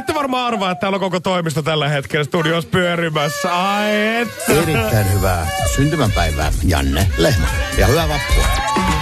ette varmaan arvaa, että täällä on koko toimisto tällä hetkellä studios pyörimässä. Ai että. Erittäin hyvää syntymäpäivää, Janne Lehman. Ja hyvää vappua.